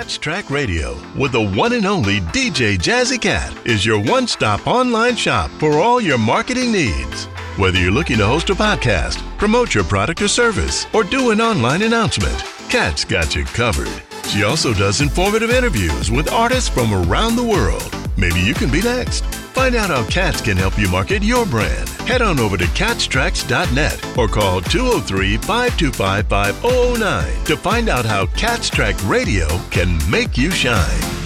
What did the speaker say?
Cats Track Radio with the one and only DJ Jazzy Cat is your one-stop online shop for all your marketing needs. Whether you're looking to host a podcast, promote your product or service, or do an online announcement, Kat's got you covered. She also does informative interviews with artists from around the world. Maybe you can be next. Find out how Kat's can help you market your brand. Head on over to catstracks.net or call 203-525-5009 to find out how Cats Track Radio can make you shine.